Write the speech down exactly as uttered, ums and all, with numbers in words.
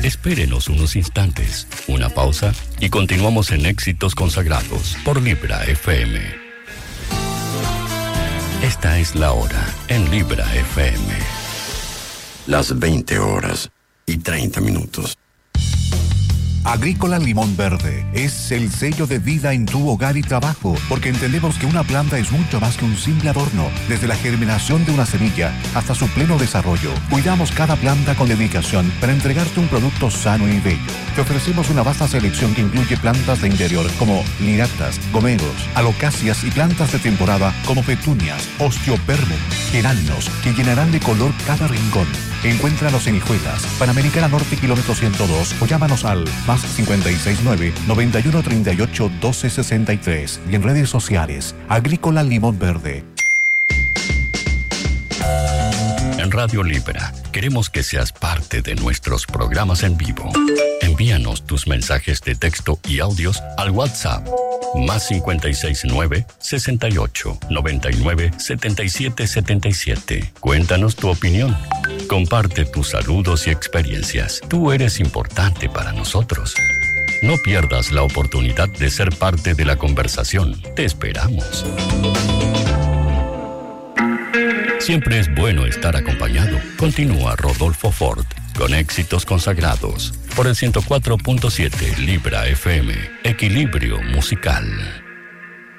Espérenos unos instantes, una pausa y continuamos en Éxitos Consagrados por Libra F M. Esta es la hora en Libra F M. Las veinte horas y treinta minutos. Agrícola Limón Verde es el sello de vida en tu hogar y trabajo, porque entendemos que una planta es mucho más que un simple adorno. Desde la germinación de una semilla hasta su pleno desarrollo, cuidamos cada planta con dedicación para entregarte un producto sano y bello. Te ofrecemos una vasta selección que incluye plantas de interior como liractas, gomeros, alocacias y plantas de temporada como petunias, osteopermum, geranios, que llenarán de color cada rincón. Encuéntranos en Hijuelas, Panamericana Norte, kilómetro ciento dos, o llámanos al más cincuenta y seis nueve, noventa y uno treinta y ocho, doce sesenta y tres y en redes sociales, Agrícola Limón Verde. En Radio Libra, queremos que seas parte de nuestros programas en vivo. Envíanos tus mensajes de texto y audios al WhatsApp más cincuenta y seis nueve, sesenta y ocho, noventa y nueve, setenta y siete setenta y siete. Cuéntanos tu opinión. Comparte tus saludos y experiencias. Tú eres importante para nosotros. No pierdas la oportunidad de ser parte de la conversación. Te esperamos. Siempre es bueno estar acompañado. Continúa Rodolfo Ford con Éxitos Consagrados por el ciento cuatro punto siete Libra F M. Equilibrio musical.